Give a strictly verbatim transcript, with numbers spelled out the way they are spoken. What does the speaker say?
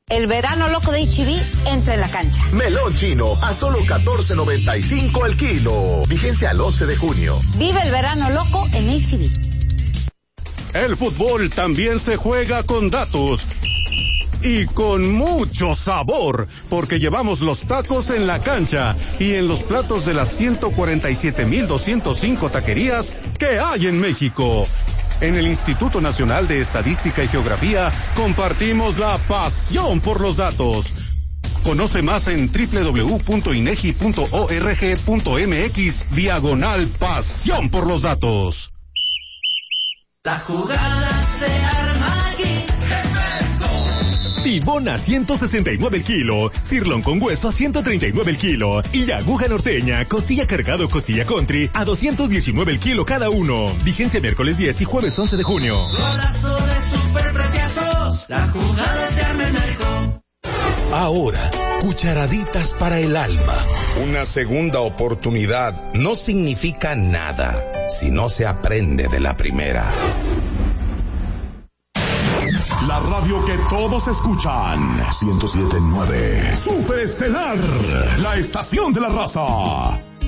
El verano loco de H E B entra en la cancha. Melón chino a solo catorce noventa y cinco el kilo. Vigencia al once de junio. Vive el verano loco en H E B. El fútbol también se juega con datos. Y con mucho sabor, porque llevamos los tacos en la cancha y en los platos de las ciento cuarenta y siete mil doscientos cinco taquerías que hay en México. En el Instituto Nacional de Estadística y Geografía compartimos la pasión por los datos. Conoce más en doble u doble u doble u punto inegi punto org punto mx diagonal pasión por los datos. La jugada se arma aquí. Tibón a ciento sesenta y nueve el kilo, sirlón con hueso a ciento treinta y nueve el kilo y aguja norteña, costilla cargado, costilla country a doscientos diecinueve el kilo cada uno. Vigencia miércoles diez y jueves once de junio. Golazo de superpreciosos, la jugada se arma en México. Ahora, cucharaditas para el alma. Una segunda oportunidad no significa nada si no se aprende de la primera. La radio que todos escuchan. ciento siete punto nueve. Superestelar. La estación de la raza.